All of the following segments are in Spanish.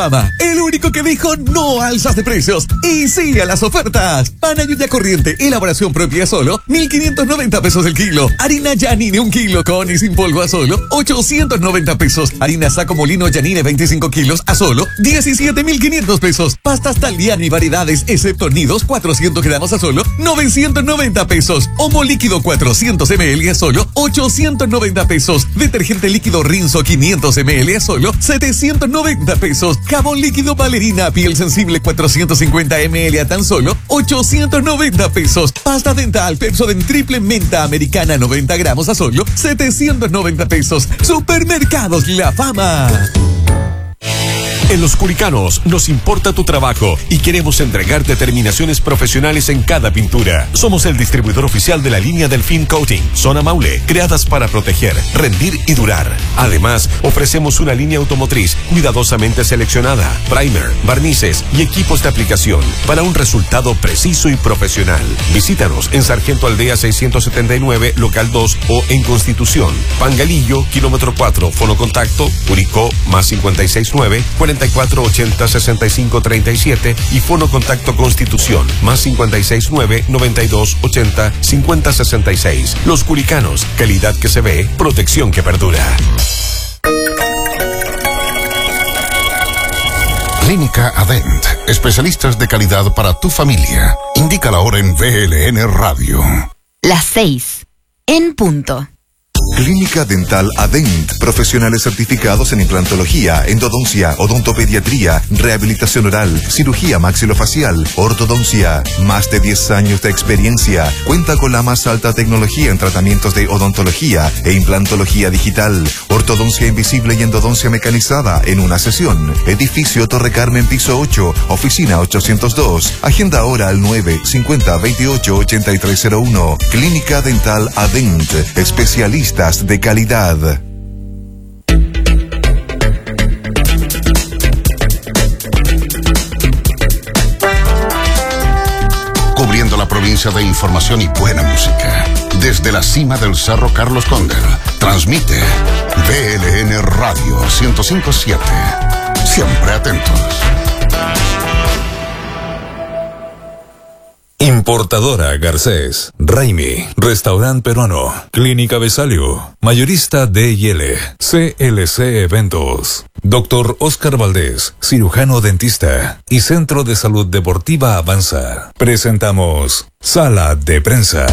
El único que dijo no alzas de precios y sí a las ofertas. Pan Ayuya corriente, elaboración propia solo 1.590 pesos el kilo. Harina Yanine 1 kilo con y sin polvo a solo 890 pesos. Harina Saco Molino Yanine 25 kilos a solo 17.500 pesos. Pastas Taliani variedades excepto nidos 400 gramos a solo 990 pesos. Omo líquido 400 ml a solo 890 pesos. Detergente líquido Rinzo 500 ml a solo 790 pesos. Jabón líquido Valerina piel sensible 450 ml a tan solo 890 pesos. Pasta dental Pepsodent triple menta americana 90 gramos a solo 790 pesos. Supermercados La Fama. En Los Curicanos nos importa tu trabajo y queremos entregarte terminaciones profesionales en cada pintura. Somos el distribuidor oficial de la línea Delfín Coating, Zona Maule, creadas para proteger, rendir y durar. Además, ofrecemos una línea automotriz cuidadosamente seleccionada, primer, barnices y equipos de aplicación para un resultado preciso y profesional. Visítanos en Sargento Aldea 679, local 2 o en Constitución, Pangalillo, kilómetro 4, fonocontacto, Curicó, más 569 4480 6537 y fono contacto Constitución más 569 9280 5066. Los Curicanos, calidad que se ve, protección que perdura. Clínica Adent, especialistas de calidad para tu familia. Indica la hora en VLN Radio. Las 6 en punto. Clínica Dental Adent, profesionales certificados en implantología, endodoncia, odontopediatría, rehabilitación oral, cirugía maxilofacial, ortodoncia. Más de 10 años de experiencia. Cuenta con la más alta tecnología en tratamientos de odontología e implantología digital, ortodoncia invisible y endodoncia mecanizada en una sesión. Edificio Torre Carmen, piso 8, oficina 802. Agenda ahora al 950-28-8301. Clínica Dental Adent, especialistas de calidad. Cubriendo la provincia de información y buena música. Desde la cima del Cerro Carlos Conder, transmite VLN Radio 105.7. Siempre atentos. Importadora Garcés, Raimi, Restaurante Peruano, Clínica Besalio, Mayorista D&L, CLC Eventos, Dr. Oscar Valdés, cirujano dentista y Centro de Salud Deportiva Avanza. Presentamos Sala de Prensa.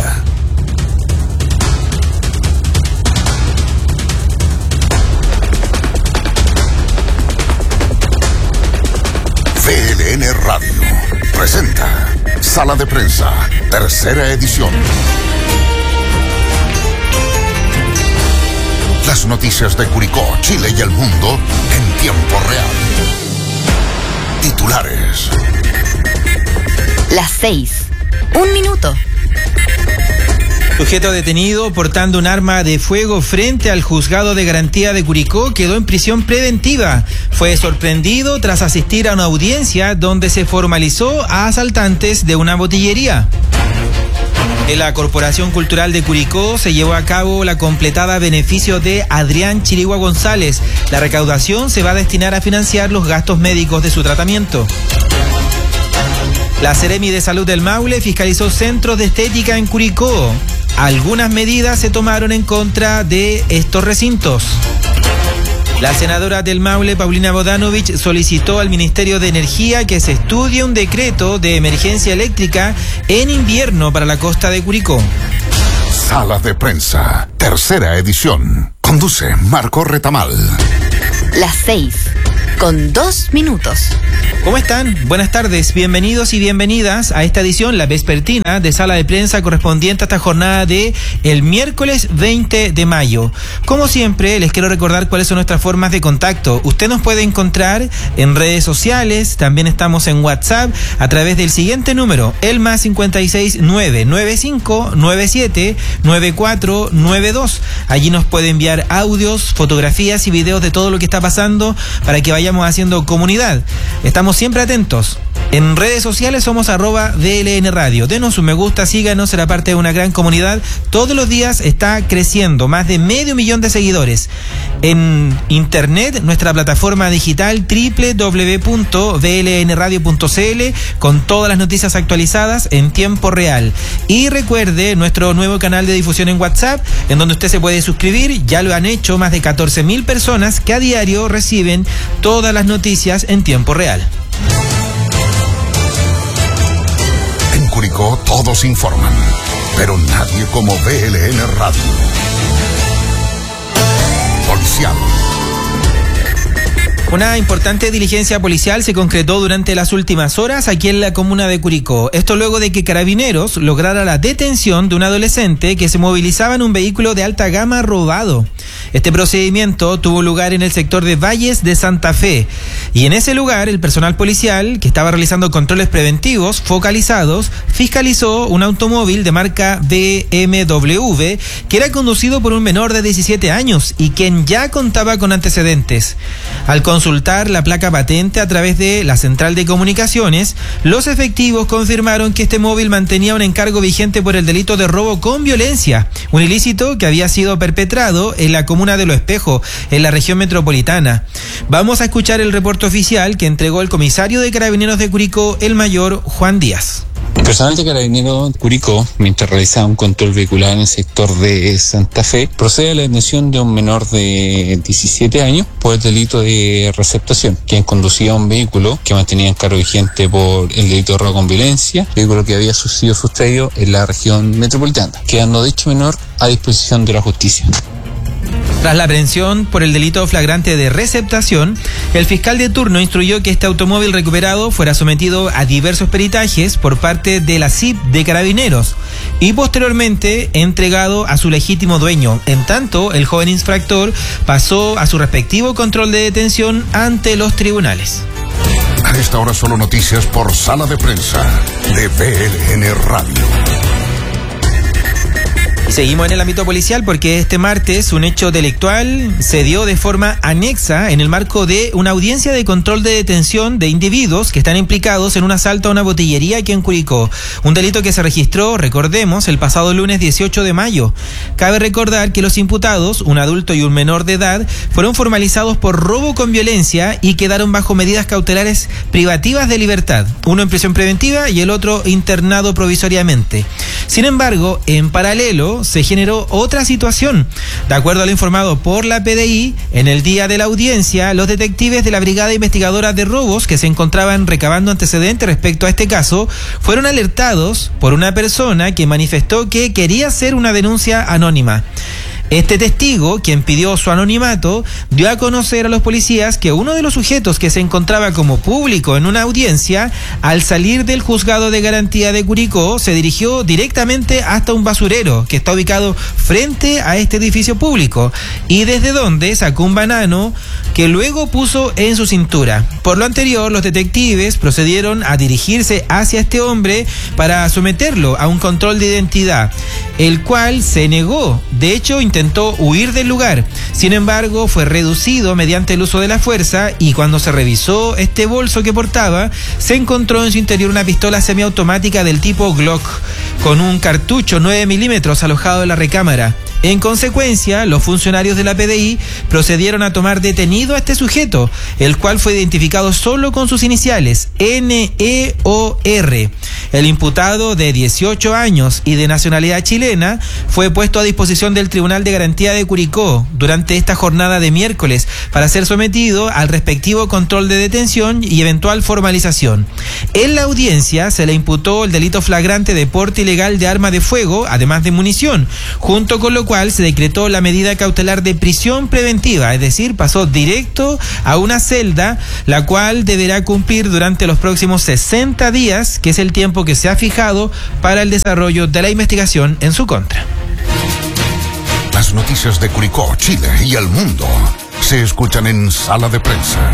VLN Radio presenta Sala de Prensa, tercera edición. Las noticias de Curicó, Chile y el mundo en tiempo real. Titulares. Las 6. 1 minuto. Sujeto detenido portando un arma de fuego frente al juzgado de garantía de Curicó quedó en prisión preventiva. Fue sorprendido tras asistir a una audiencia donde se formalizó a asaltantes de una botillería. En la Corporación Cultural de Curicó se llevó a cabo la completada a beneficio de Adrián Chirigua González. La recaudación se va a destinar a financiar los gastos médicos de su tratamiento. La Seremi de Salud del Maule fiscalizó centros de estética en Curicó. Algunas medidas se tomaron en contra de estos recintos. La senadora del Maule, Paulina Bodanovich, solicitó al Ministerio de Energía que se estudie un decreto de emergencia eléctrica en invierno para la costa de Curicó. Sala de Prensa, tercera edición. Conduce Marco Retamal. Las 6 con 2 minutos. ¿Cómo están? Buenas tardes, bienvenidos y bienvenidas a esta edición, la vespertina de Sala de Prensa correspondiente a esta jornada de el miércoles 20 de mayo. Como siempre, les quiero recordar cuáles son nuestras formas de contacto. Usted nos puede encontrar en redes sociales, también estamos en WhatsApp a través del siguiente número, el más 56 995 97 9492. Allí nos puede enviar audios, fotografías y videos de todo lo que está pasando para que vayamos haciendo comunidad. Estamos siempre atentos. En redes sociales somos @DLN Radio. Denos un me gusta, síganos, será parte de una gran comunidad. Todos los días está creciendo, más de 500,000 de seguidores. En internet, nuestra plataforma digital www.dlnradio.cl con todas las noticias actualizadas en tiempo real. Y recuerde nuestro nuevo canal de difusión en WhatsApp, en donde usted se puede suscribir. Ya lo han hecho más de 14,000 personas que a diario reciben todas las noticias en tiempo real. En Curicó todos informan, pero nadie como BLN Radio. Policial. Una importante diligencia policial se concretó durante las últimas horas aquí en la comuna de Curicó. Esto luego de que Carabineros lograra la detención de un adolescente que se movilizaba en un vehículo de alta gama robado. Este procedimiento tuvo lugar en el sector de Valles de Santa Fe. Y en ese lugar, el personal policial, que estaba realizando controles preventivos focalizados, fiscalizó un automóvil de marca BMW que era conducido por un menor de 17 años y quien ya contaba con antecedentes. Al consultar la placa patente a través de la central de comunicaciones, los efectivos confirmaron que este móvil mantenía un encargo vigente por el delito de robo con violencia, un ilícito que había sido perpetrado en la comuna de Los Espejos, en la región metropolitana. Vamos a escuchar el reporte oficial que entregó el comisario de Carabineros de Curicó, el mayor Juan Díaz. El personal de Carabineros Curicó, mientras realizaba un control vehicular en el sector de Santa Fe, procede a la detención de un menor de 17 años por el delito de receptación, quien conducía un vehículo que mantenía encargo vigente por el delito de robo con violencia, vehículo que había sido sustraído en la región metropolitana, quedando dicho menor a disposición de la justicia. Tras la aprehensión por el delito flagrante de receptación, el fiscal de turno instruyó que este automóvil recuperado fuera sometido a diversos peritajes por parte de la CIP de Carabineros y posteriormente entregado a su legítimo dueño. En tanto, el joven infractor pasó a su respectivo control de detención ante los tribunales. A esta hora solo noticias por Sala de Prensa de BLN Radio. Seguimos en el ámbito policial porque este martes un hecho delictual se dio de forma anexa en el marco de una audiencia de control de detención de individuos que están implicados en un asalto a una botillería aquí en Curicó. Un delito que se registró, recordemos, el pasado lunes 18 de mayo. Cabe recordar que los imputados, un adulto y un menor de edad, fueron formalizados por robo con violencia y quedaron bajo medidas cautelares privativas de libertad. Uno en prisión preventiva y el otro internado provisoriamente. Sin embargo, en paralelo, se generó otra situación. De acuerdo a lo informado por la PDI, en el día de la audiencia, los detectives de la Brigada Investigadora de Robos, que se encontraban recabando antecedentes respecto a este caso, fueron alertados por una persona que manifestó que quería hacer una denuncia anónima. Este testigo, quien pidió su anonimato, dio a conocer a los policías que uno de los sujetos que se encontraba como público en una audiencia, al salir del juzgado de garantía de Curicó, se dirigió directamente hasta un basurero que está ubicado frente a este edificio público y desde donde sacó un banano que luego puso en su cintura. Por lo anterior, los detectives procedieron a dirigirse hacia este hombre para someterlo a un control de identidad, el cual se negó. De hecho, intentó huir del lugar. Sin embargo, fue reducido mediante el uso de la fuerza y cuando se revisó este bolso que portaba, se encontró en su interior una pistola semiautomática del tipo Glock con un cartucho 9 milímetros alojado en la recámara. En consecuencia, los funcionarios de la PDI procedieron a tomar detenido a este sujeto, el cual fue identificado solo con sus iniciales, NEOR. El imputado, de 18 años y de nacionalidad chilena, fue puesto a disposición del Tribunal de Garantía de Curicó durante esta jornada de miércoles para ser sometido al respectivo control de detención y eventual formalización. En la audiencia se le imputó el delito flagrante de porte ilegal de arma de fuego, además de munición, junto con lo cual se decretó la medida cautelar de prisión preventiva, es decir, pasó directo a una celda, la cual deberá cumplir durante los próximos 60 días, que es el tiempo que se ha fijado para el desarrollo de la investigación en su contra. Las noticias de Curicó, Chile y el mundo se escuchan en Sala de Prensa.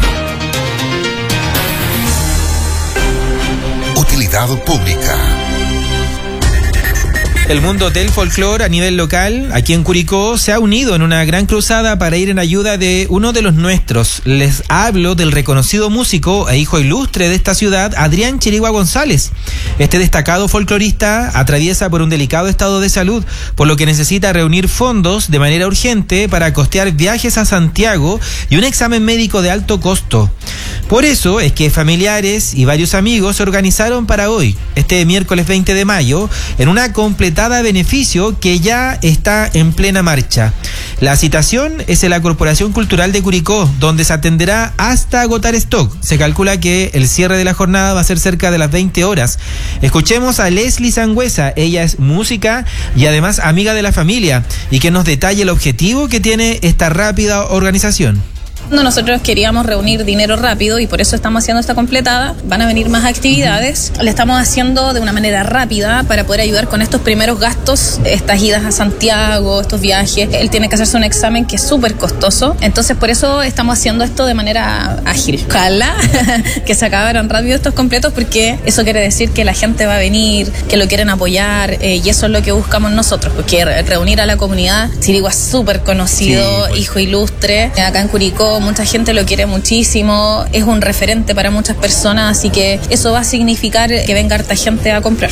Utilidad pública. El mundo del folclore a nivel local, aquí en Curicó, se ha unido en una gran cruzada para ir en ayuda de uno de los nuestros. Les hablo del reconocido músico e hijo ilustre de esta ciudad, Adrián Chirigua González. Este destacado folclorista atraviesa por un delicado estado de salud, por lo que necesita reunir fondos de manera urgente para costear viajes a Santiago y un examen médico de alto costo. Por eso es que familiares y varios amigos se organizaron para hoy, este miércoles 20 de mayo, en una completada beneficio que ya está en plena marcha. La citación es en la Corporación Cultural de Curicó, donde se atenderá hasta agotar stock. Se calcula que el cierre de la jornada va a ser cerca de las 20 horas. Escuchemos a Leslie Sangüesa. Ella es música y además amiga de la familia, y que nos detalle el objetivo que tiene esta rápida organización. Nosotros queríamos reunir dinero rápido y por eso estamos haciendo esta completada. Van a venir más actividades. La estamos haciendo de una manera rápida para poder ayudar con estos primeros gastos, estas idas a Santiago, estos viajes. Él tiene que hacerse un examen que es súper costoso. Entonces por eso estamos haciendo esto de manera ágil. Ojalá que se acabaran rápido estos completos, porque eso quiere decir que la gente va a venir, que lo quieren apoyar, y eso es lo que buscamos nosotros, porque reunir a la comunidad. Chirigua es súper conocido, sí, pues. Hijo ilustre. Acá en Curicó mucha gente lo quiere muchísimo, es un referente para muchas personas, así que eso va a significar que venga harta gente a comprar.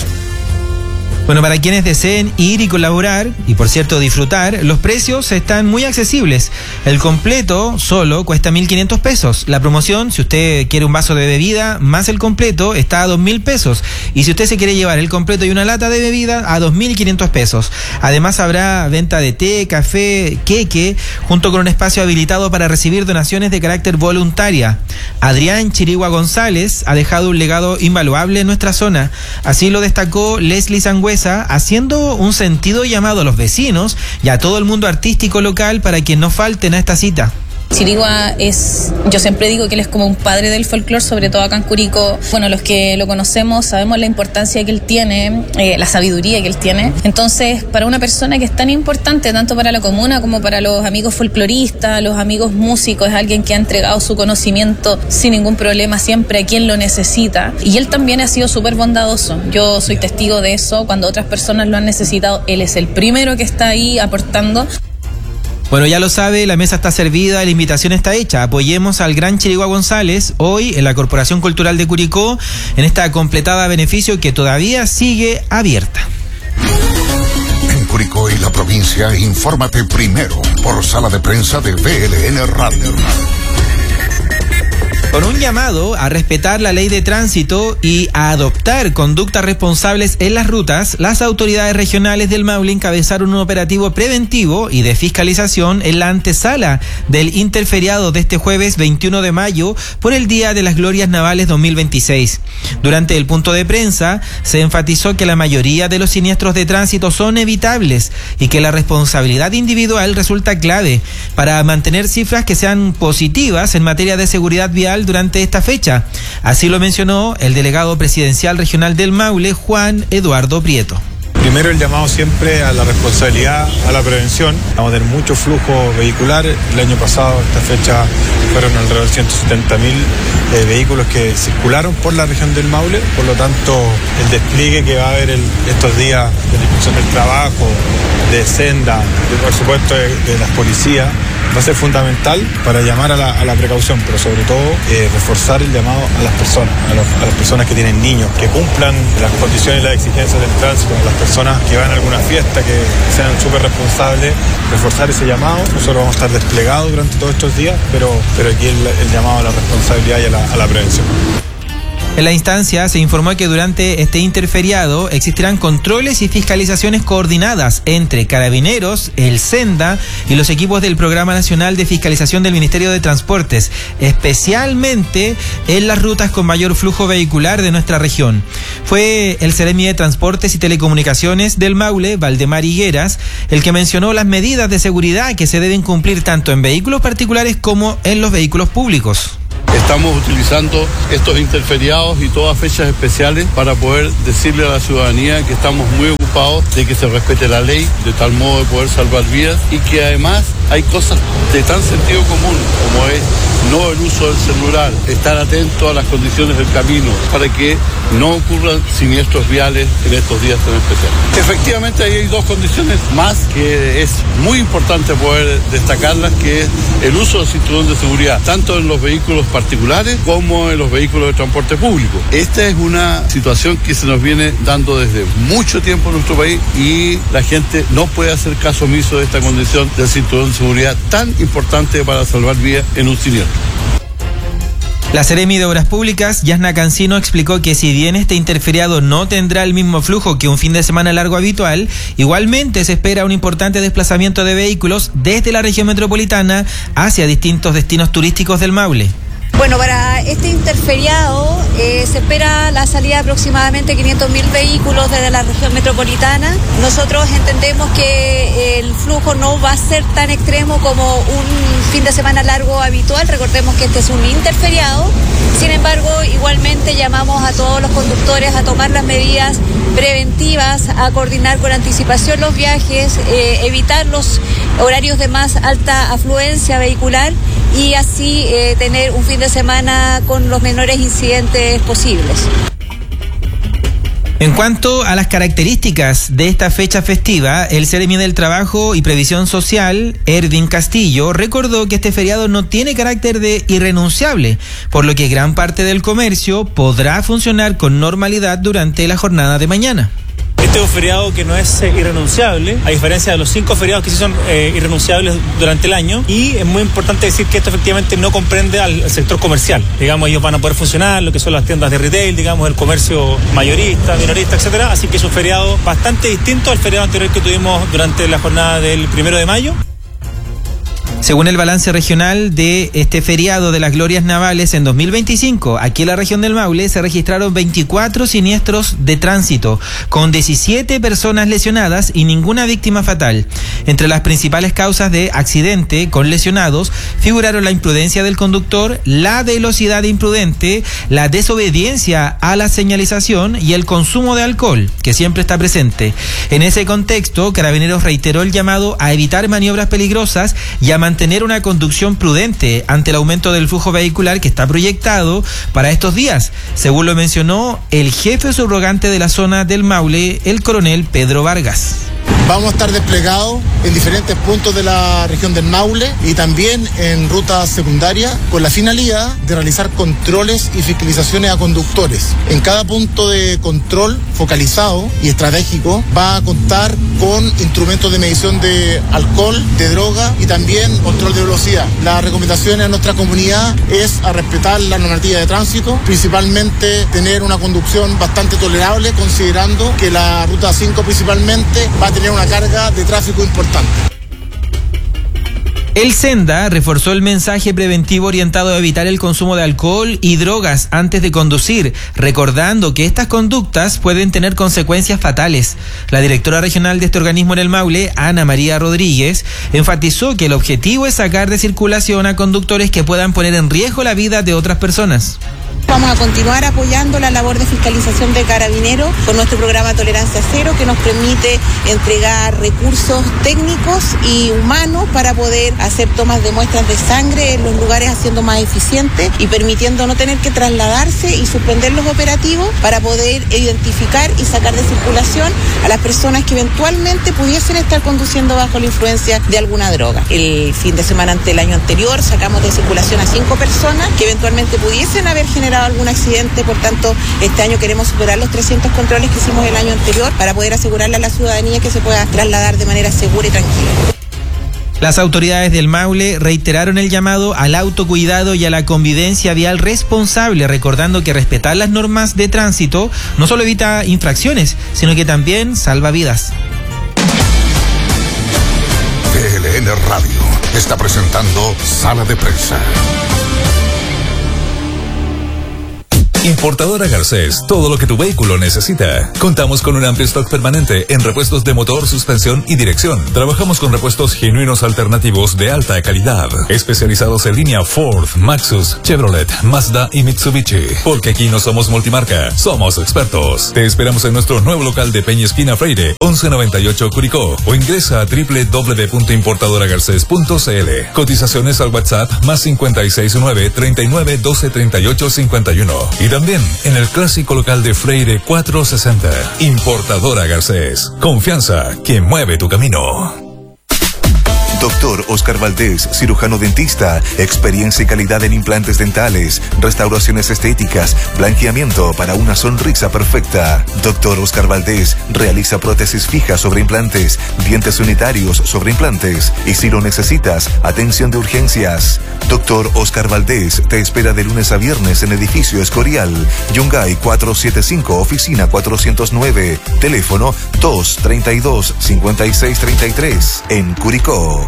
Bueno, para quienes deseen ir y colaborar, y por cierto disfrutar, los precios están muy accesibles. El completo solo cuesta 1.500 pesos. La promoción, si usted quiere un vaso de bebida más el completo, está a 2.000 pesos. Y si usted se quiere llevar el completo y una lata de bebida, a 2.500 pesos. Además habrá venta de té, café, queque, junto con un espacio habilitado para recibir donaciones de carácter voluntaria. Adrián Chirigua González ha dejado un legado invaluable en nuestra zona. Así lo destacó Leslie Sangüesa, haciendo un sentido llamado a los vecinos y a todo el mundo artístico local para que no falten a esta cita. Chirigua yo siempre digo que él es como un padre del folclore, sobre todo acá en Curicó. Bueno, los que lo conocemos sabemos la importancia que él tiene, la sabiduría que él tiene. Entonces, para una persona que es tan importante, tanto para la comuna como para los amigos folcloristas, los amigos músicos, es alguien que ha entregado su conocimiento sin ningún problema siempre a quien lo necesita. Y él también ha sido súper bondadoso. Yo soy testigo de eso. Cuando otras personas lo han necesitado, él es el primero que está ahí aportando. Bueno, ya lo sabe, la mesa está servida, la invitación está hecha. Apoyemos al gran Chirigua González hoy en la Corporación Cultural de Curicó, en esta completada beneficio que todavía sigue abierta. En Curicó y la provincia, infórmate primero por sala de prensa de VLN Radio. Con un llamado a respetar la ley de tránsito y a adoptar conductas responsables en las rutas, las autoridades regionales del Maule encabezaron un operativo preventivo y de fiscalización en la antesala del interferiado de este jueves 21 de mayo por el Día de las Glorias Navales 2026. Durante el punto de prensa se enfatizó que la mayoría de los siniestros de tránsito son evitables y que la responsabilidad individual resulta clave para mantener cifras que sean positivas en materia de seguridad vial durante esta fecha. Así lo mencionó el delegado presidencial regional del Maule, Juan Eduardo Prieto. Primero, el llamado siempre a la responsabilidad, a la prevención. Vamos a tener mucho flujo vehicular. El año pasado, esta fecha, fueron alrededor de 170.000 vehículos que circularon por la región del Maule. Por lo tanto, el despliegue que va a haber estos días de la Inspección del Trabajo, de Senda, por supuesto de las policías, va a ser fundamental para llamar a la precaución, pero sobre todo reforzar el llamado a las personas, a las personas que tienen niños, que cumplan las condiciones y las exigencias del tránsito, a las personas que van a alguna fiesta, que sean súper responsables, reforzar ese llamado. Nosotros vamos a estar desplegados durante todos estos días, pero aquí el llamado a la responsabilidad y a la prevención. En la instancia se informó que durante este interferiado existirán controles y fiscalizaciones coordinadas entre Carabineros, el Senda y los equipos del Programa Nacional de Fiscalización del Ministerio de Transportes, especialmente en las rutas con mayor flujo vehicular de nuestra región. Fue el Seremi de Transportes y Telecomunicaciones del Maule, Valdemar Higueras, el que mencionó las medidas de seguridad que se deben cumplir tanto en vehículos particulares como en los vehículos públicos. Estamos utilizando estos interferiados y todas fechas especiales para poder decirle a la ciudadanía que estamos muy ocupados de que se respete la ley, de tal modo de poder salvar vidas y que además hay cosas de tan sentido común como es no el uso del celular, estar atento a las condiciones del camino para que no ocurran siniestros viales en estos días tan especiales. Efectivamente, ahí hay dos condiciones más que es muy importante poder destacarlas, que es el uso del cinturón de seguridad, tanto en los vehículos particulares como en los vehículos de transporte público. Esta es una situación que se nos viene dando desde mucho tiempo en nuestro país y la gente no puede hacer caso omiso de esta condición del cinturón de seguridad tan importante para salvar vidas en un siniestro. La Seremi de Obras Públicas, Yasna Cancino, explicó que si bien este interferiado no tendrá el mismo flujo que un fin de semana largo habitual, igualmente se espera un importante desplazamiento de vehículos desde la región metropolitana hacia distintos destinos turísticos del Maule. Bueno, para este interferiado se espera la salida de aproximadamente 500.000 vehículos desde la región metropolitana. Nosotros entendemos que el flujo no va a ser tan extremo como un fin de semana largo habitual. Recordemos que este es un interferiado. Sin embargo, igualmente llamamos a todos los conductores a tomar las medidas preventivas, a coordinar con anticipación los viajes, evitar los horarios de más alta afluencia vehicular y así tener un fin de semana con los menores incidentes posibles. En cuanto a las características de esta fecha festiva, el Seremi del Trabajo y Previsión Social, Ervin Castillo, recordó que este feriado no tiene carácter de irrenunciable, por lo que gran parte del comercio podrá funcionar con normalidad durante la jornada de mañana. Este es un feriado que no es irrenunciable, a diferencia de los 5 feriados que sí son irrenunciables durante el año, y es muy importante decir que esto efectivamente no comprende al sector comercial. Digamos, ellos van a poder funcionar, lo que son las tiendas de retail, digamos, el comercio mayorista, minorista, etcétera, así que es un feriado bastante distinto al feriado anterior que tuvimos durante la jornada del 1 de mayo. Según el balance regional de este feriado de las Glorias Navales en 2025, aquí en la región del Maule se registraron 24 siniestros de tránsito, con 17 personas lesionadas y ninguna víctima fatal. Entre las principales causas de accidente con lesionados figuraron la imprudencia del conductor, la velocidad imprudente, la desobediencia a la señalización y el consumo de alcohol, que siempre está presente. En ese contexto, Carabineros reiteró el llamado a evitar maniobras peligrosas y a mantener una conducción prudente ante el aumento del flujo vehicular que está proyectado para estos días, según lo mencionó el jefe subrogante de la zona del Maule, el coronel Pedro Vargas. Vamos a estar desplegados en diferentes puntos de la región del Maule y también en rutas secundarias con la finalidad de realizar controles y fiscalizaciones a conductores. En cada punto de control focalizado y estratégico va a contar con instrumentos de medición de alcohol, de droga y también control de velocidad. Las recomendaciones a nuestra comunidad es a respetar la normativa de tránsito, principalmente tener una conducción bastante tolerable, considerando que la ruta 5 principalmente va a tener una carga de tráfico importante. El Senda reforzó el mensaje preventivo orientado a evitar el consumo de alcohol y drogas antes de conducir, recordando que estas conductas pueden tener consecuencias fatales. La directora regional de este organismo en el Maule, Ana María Rodríguez, enfatizó que el objetivo es sacar de circulación a conductores que puedan poner en riesgo la vida de otras personas. Vamos a continuar apoyando la labor de fiscalización de Carabineros con nuestro programa Tolerancia Cero, que nos permite entregar recursos técnicos y humanos para poder hacer tomas de muestras de sangre en los lugares, haciendo más eficiente y permitiendo no tener que trasladarse y suspender los operativos para poder identificar y sacar de circulación a las personas que eventualmente pudiesen estar conduciendo bajo la influencia de alguna droga. El fin de semana ante el año anterior sacamos de circulación a 5 personas que eventualmente pudiesen haber generado algún accidente. Por tanto, este año queremos superar los 300 controles que hicimos el año anterior para poder asegurarle a la ciudadanía que se pueda trasladar de manera segura y tranquila. Las autoridades del Maule reiteraron el llamado al autocuidado y a la convivencia vial responsable, recordando que respetar las normas de tránsito no solo evita infracciones, sino que también salva vidas. DLN Radio está presentando Sala de Prensa. Importadora Garcés, todo lo que tu vehículo necesita. Contamos con un amplio stock permanente en repuestos de motor, suspensión y dirección. Trabajamos con repuestos genuinos alternativos de alta calidad, especializados en línea Ford, Maxus, Chevrolet, Mazda y Mitsubishi. Porque aquí no somos multimarca, somos expertos. Te esperamos en nuestro nuevo local de Peña Esquina Freire, 1198 Curicó, o ingresa a www.importadoragarces.cl. Cotizaciones al WhatsApp más 569 39 12 38 51. Y también en el clásico local de Freire 460. Importadora Garcés. Confianza que mueve tu camino. Doctor Oscar Valdés, cirujano dentista, experiencia y calidad en implantes dentales, restauraciones estéticas, blanqueamiento para una sonrisa perfecta. Doctor Oscar Valdés realiza prótesis fijas sobre implantes, dientes unitarios sobre implantes y si lo necesitas, atención de urgencias. Doctor Oscar Valdés te espera de lunes a viernes en edificio Escorial, Yungay 475, oficina 409, teléfono 232-5633 en Curicó.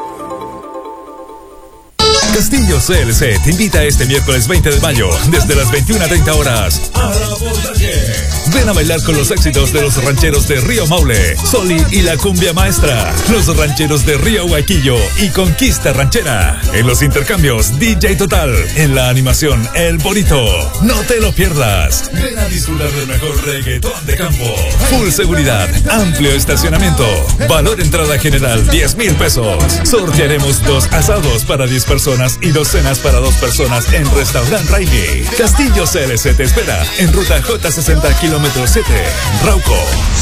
Castillo CLC te invita este miércoles 20 de mayo, desde las 21:30 horas, a la Botaje. Ven a bailar con los éxitos de los rancheros de Río Maule, Soli y la cumbia maestra, los rancheros de Río Huaquillo y Conquista Ranchera. En los intercambios, DJ Total. En la animación, El Bonito. No te lo pierdas. Ven a disfrutar del mejor reggaetón de campo. Full seguridad, amplio estacionamiento. Valor entrada general, 10,000 pesos. Sortearemos 2 asados para 10 personas y 2 cenas para 2 personas en Restaurant Raimi. Castillo CLC te espera en ruta J60 kilómetro 7, Rauco.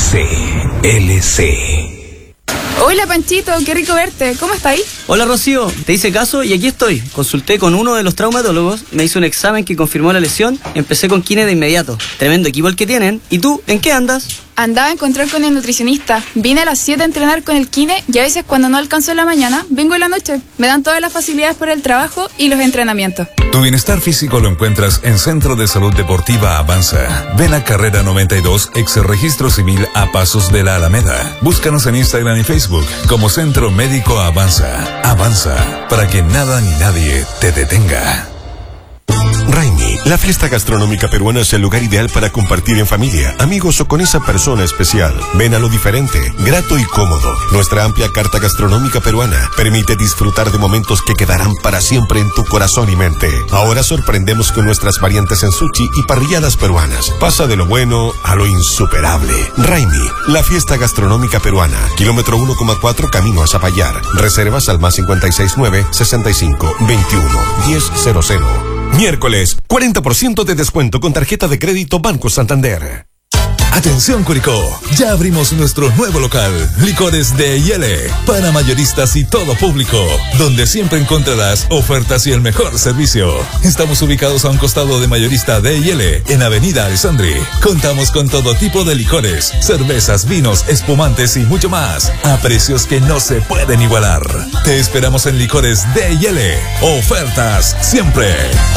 CLC. Hola Panchito, qué rico verte. ¿Cómo está ahí? Hola Rocío, te hice caso y aquí estoy. Consulté con uno de los traumatólogos, me hizo un examen que confirmó la lesión, empecé con kine de inmediato. Tremendo equipo el que tienen. ¿Y tú, en qué andas? Andaba a encontrar con el nutricionista. Vine a las 7 a entrenar con el kine y a veces cuando no alcanzo en la mañana, vengo en la noche. Me dan todas las facilidades por el trabajo y los entrenamientos. Tu bienestar físico lo encuentras en Centro de Salud Deportiva Avanza. Ven a Carrera 92, ex Registro Civil a Pasos de la Alameda. Búscanos en Instagram y Facebook como Centro Médico Avanza. Avanza, para que nada ni nadie te detenga. Raimi, la fiesta gastronómica peruana es el lugar ideal para compartir en familia, amigos o con esa persona especial. Ven a lo diferente, grato y cómodo. Nuestra amplia carta gastronómica peruana permite disfrutar de momentos que quedarán para siempre en tu corazón y mente. Ahora sorprendemos con nuestras variantes en sushi y parrilladas peruanas. Pasa de lo bueno a lo insuperable. Raimi, la fiesta gastronómica peruana. Kilómetro 1,4 camino a Zapallar. Reservas al más 569 65 21 1000. Miércoles, 40% de descuento con tarjeta de crédito Banco Santander. Atención Curicó, ya abrimos nuestro nuevo local, Licores D&L, para mayoristas y todo público, donde siempre encontrarás ofertas y el mejor servicio. Estamos ubicados a un costado de Mayorista D&L, en Avenida Alessandri. Contamos con todo tipo de licores, cervezas, vinos, espumantes y mucho más, a precios que no se pueden igualar. Te esperamos en Licores D&L, ofertas siempre.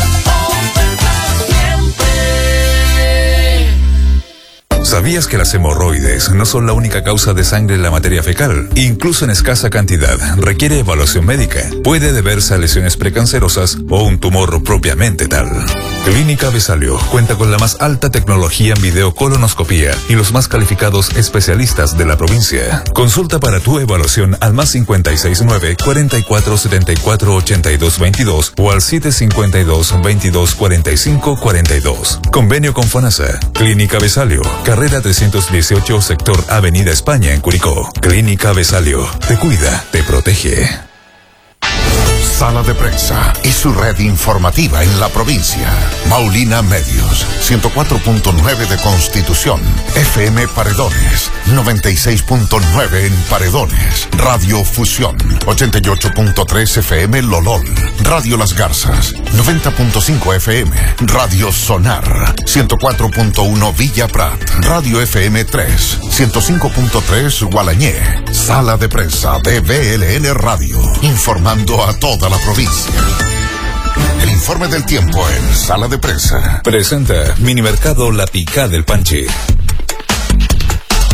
¿Sabías que las hemorroides no son la única causa de sangre en la materia fecal? Incluso en escasa cantidad, requiere evaluación médica. Puede deberse a lesiones precancerosas o un tumor propiamente tal. Clínica Besalio cuenta con la más alta tecnología en videocolonoscopía y los más calificados especialistas de la provincia. Consulta para tu evaluación al más 569 44 74 82 22 o al 752 22 45 42. Convenio con FONASA. Clínica Besalio, carrera 318, sector Avenida España en Curicó. Clínica Besalio, te cuida, te protege. Sala de Prensa y su red informativa en la provincia. Maulina Medios, 104.9 de Constitución. FM Paredones, 96.9 en Paredones. Radio Fusión, 88.3 FM Lolol. Radio Las Garzas, 90.5 FM. Radio Sonar, 104.1 Villa Prat. Radio FM 3, 105.3 Gualañé. Sala de Prensa de BLN Radio, informando a toda la provincia. El informe del tiempo en Sala de Prensa. Presenta Minimercado La Picá del Panchi.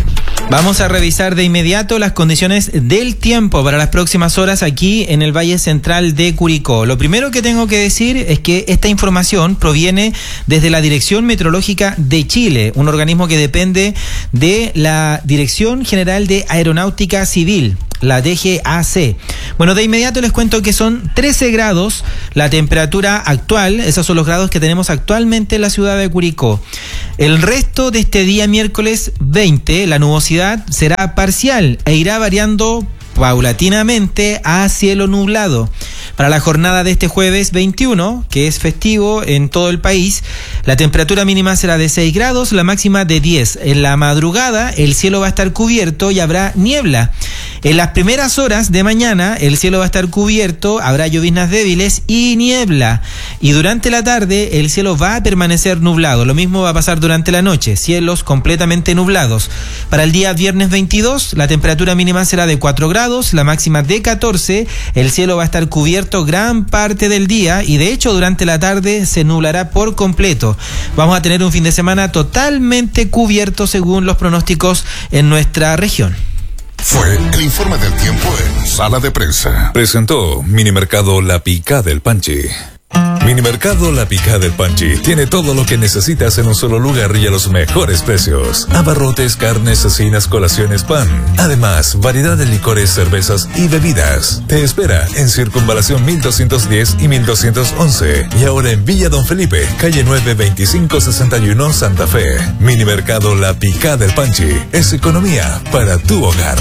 Vamos a revisar de inmediato las condiciones del tiempo para las próximas horas aquí en el Valle Central de Curicó. Lo primero que tengo que decir es que esta información proviene desde la Dirección Meteorológica de Chile, un organismo que depende de la Dirección General de Aeronáutica Civil, la DGAC. Bueno, de inmediato les cuento que son 13 grados la temperatura actual. Esos son los grados que tenemos actualmente en la ciudad de Curicó. El resto de este día miércoles 20, la nubosidad será parcial e irá variando paulatinamente a cielo nublado. Para la jornada de este jueves 21, que es festivo en todo el país, la temperatura mínima será de 6 grados, la máxima de 10. En la madrugada el cielo va a estar cubierto y habrá niebla. En las primeras horas de mañana el cielo va a estar cubierto, habrá lloviznas débiles y niebla. Y durante la tarde el cielo va a permanecer nublado. Lo mismo va a pasar durante la noche, cielos completamente nublados. Para el día viernes 22, la temperatura mínima será de 4 grados, la máxima de 14. El cielo va a estar cubierto gran parte del día y de hecho durante la tarde se nublará por completo. Vamos a tener un fin de semana totalmente cubierto según los pronósticos en nuestra región. Fue el informe del tiempo en Sala de Prensa. Presentó Minimercado La Picá del Panchi. Minimercado La Picá del Panchi tiene todo lo que necesitas en un solo lugar y a los mejores precios. Abarrotes, carnes, cecinas, colaciones, pan. Además, variedad de licores, cervezas y bebidas. Te espera en Circunvalación 1210 y 1211. Y ahora en Villa Don Felipe, calle 9, 2561, Santa Fe. Minimercado La Picá del Panchi es economía para tu hogar.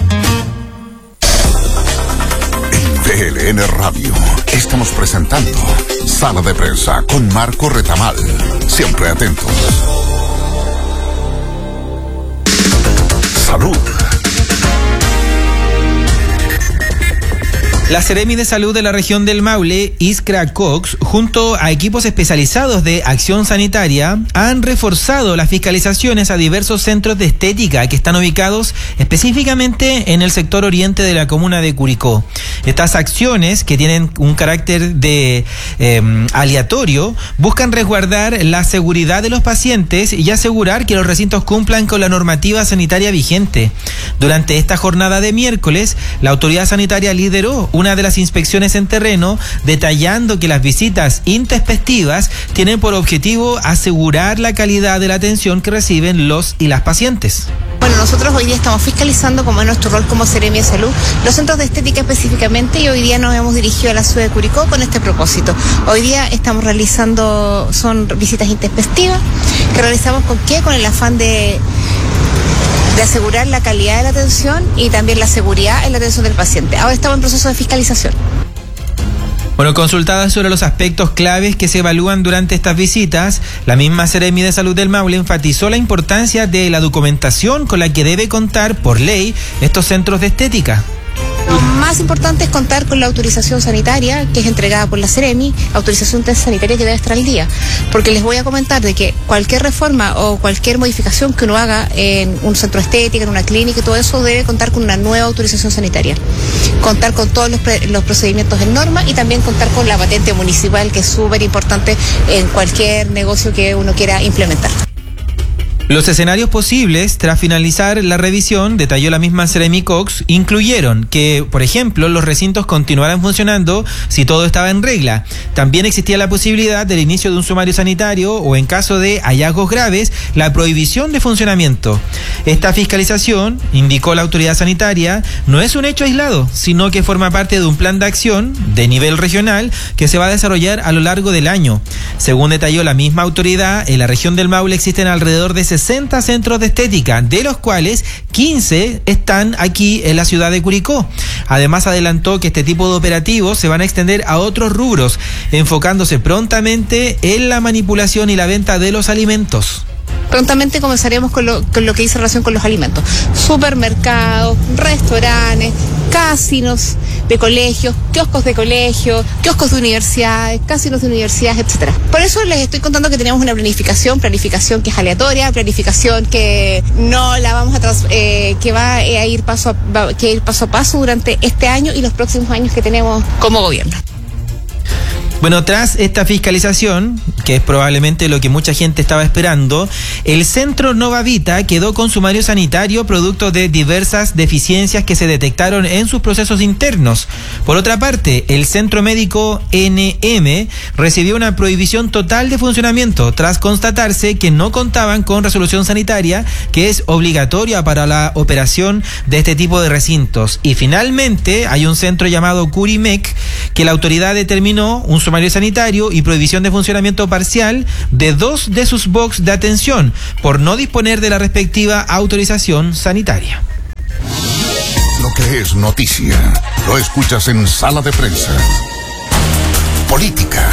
PLN Radio. Estamos presentando Sala de Prensa con Marco Retamal. Siempre atentos. Salud. La Seremi de Salud de la región del Maule, Iskra Cox, junto a equipos especializados de acción sanitaria, han reforzado las fiscalizaciones a diversos centros de estética que están ubicados específicamente en el sector oriente de la comuna de Curicó. Estas acciones, que tienen un carácter de aleatorio, buscan resguardar la seguridad de los pacientes y asegurar que los recintos cumplan con la normativa sanitaria vigente. Durante esta jornada de miércoles, la autoridad sanitaria lideró una de las inspecciones en terreno, detallando que las visitas intempestivas tienen por objetivo asegurar la calidad de la atención que reciben los y las pacientes. Bueno, nosotros hoy día estamos fiscalizando, como es nuestro rol como Seremi de Salud, los centros de estética específicamente, y hoy día nos hemos dirigido a la ciudad de Curicó con este propósito. Hoy día estamos realizando, son visitas intempestivas, que realizamos ¿con qué? Con el afán de asegurar la calidad de la atención y también la seguridad en la atención del paciente. Ahora estamos en proceso de fiscalización. Bueno, consultada sobre los aspectos claves que se evalúan durante estas visitas, la misma Seremi de Salud del Maule enfatizó la importancia de la documentación con la que debe contar por ley estos centros de estética. Lo más importante es contar con la autorización sanitaria que es entregada por la Seremi, autorización sanitaria que debe estar al día, porque les voy a comentar de que cualquier reforma o cualquier modificación que uno haga en un centro estético, en una clínica y todo eso debe contar con una nueva autorización sanitaria, contar con todos los procedimientos en norma y también contar con la patente municipal, que es súper importante en cualquier negocio que uno quiera implementar. Los escenarios posibles tras finalizar la revisión, detalló la misma Seremi Cox, incluyeron que, por ejemplo, los recintos continuaran funcionando si todo estaba en regla. También existía la posibilidad del inicio de un sumario sanitario o, en caso de hallazgos graves, la prohibición de funcionamiento. Esta fiscalización, indicó la autoridad sanitaria, no es un hecho aislado, sino que forma parte de un plan de acción de nivel regional que se va a desarrollar a lo largo del año. Según detalló la misma autoridad, en la región del Maule existen alrededor de 60 centros de estética, de los cuales 15 están aquí en la ciudad de Curicó. Además, adelantó que este tipo de operativos se van a extender a otros rubros, enfocándose prontamente en la manipulación y la venta de los alimentos. Prontamente comenzaremos con lo que dice relación con los alimentos. Supermercados, restaurantes, casinos de colegios, kioscos de colegios, kioscos de universidades, casinos de universidades, etcétera. Por eso les estoy contando que tenemos una planificación que es aleatoria, planificación que no la vamos a que va a ir paso a paso durante este año y los próximos años que tenemos como gobierno. Bueno, tras esta fiscalización, que es probablemente lo que mucha gente estaba esperando, el Centro Novavita quedó con sumario sanitario producto de diversas deficiencias que se detectaron en sus procesos internos. Por otra parte, el Centro Médico NM recibió una prohibición total de funcionamiento tras constatarse que no contaban con resolución sanitaria, que es obligatoria para la operación de este tipo de recintos. Y finalmente hay un centro llamado Curimec que la autoridad determinó un sumario sanitario y prohibición de funcionamiento parcial de 2 de sus box de atención por no disponer de la respectiva autorización sanitaria. Lo que es noticia, lo escuchas en Sala de Prensa. Política.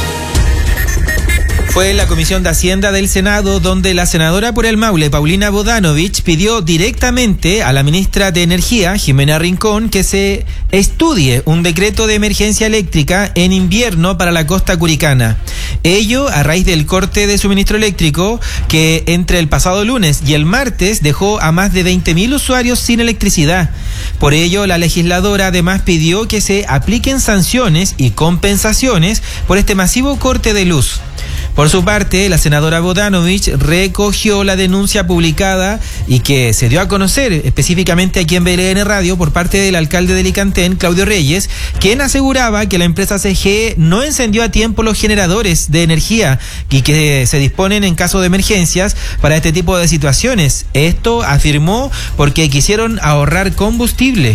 Fue en la Comisión de Hacienda del Senado donde la senadora por el Maule, Paulina Bodanovich, pidió directamente a la ministra de Energía, Jimena Rincón, que se estudie un decreto de emergencia eléctrica en invierno para la costa curicana. Ello a raíz del corte de suministro eléctrico que entre el pasado lunes y el martes dejó a más de 20.000 usuarios sin electricidad. Por ello, la legisladora además pidió que se apliquen sanciones y compensaciones por este masivo corte de luz. Por su parte, la senadora Bodanovich recogió la denuncia publicada y que se dio a conocer específicamente aquí en BLN Radio por parte del alcalde de Licantén, Claudio Reyes, quien aseguraba que la empresa CGE no encendió a tiempo los generadores de energía y que se disponen en caso de emergencias para este tipo de situaciones. Esto afirmó porque quisieron ahorrar combustible.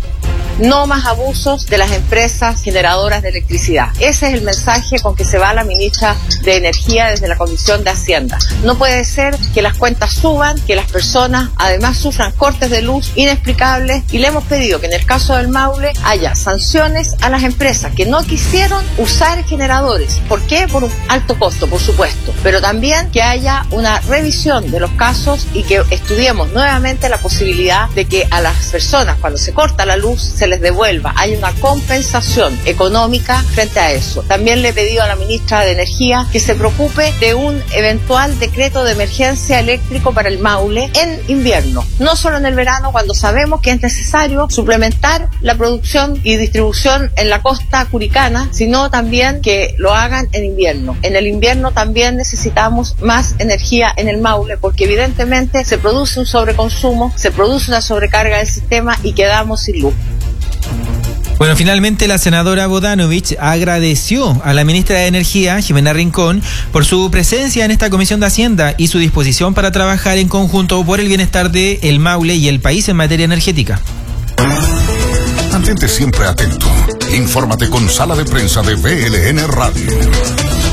No más abusos de las empresas generadoras de electricidad. Ese es el mensaje con que se va la ministra de Energía desde la Comisión de Hacienda. No puede ser que las cuentas suban, que las personas además sufran cortes de luz inexplicables, y le hemos pedido que en el caso del Maule haya sanciones a las empresas que no quisieron usar generadores. ¿Por qué? Por un alto costo, por supuesto, pero también que haya una revisión de los casos y que estudiemos nuevamente la posibilidad de que a las personas, cuando se corta la luz, se les devuelva, hay una compensación económica frente a eso. También le he pedido a la ministra de Energía que se preocupe de un eventual decreto de emergencia eléctrico para el Maule en invierno, no solo en el verano, cuando sabemos que es necesario suplementar la producción y distribución en la costa curicana, sino también que lo hagan en invierno. En el invierno también necesitamos más energía en el Maule, porque evidentemente se produce un sobreconsumo, se produce una sobrecarga del sistema y quedamos sin luz. Bueno, finalmente la senadora Bodanovich agradeció a la ministra de Energía, Jimena Rincón, por su presencia en esta Comisión de Hacienda y su disposición para trabajar en conjunto por el bienestar de el Maule y el país en materia energética. Mantente siempre atento. Infórmate con Sala de Prensa de BLN Radio.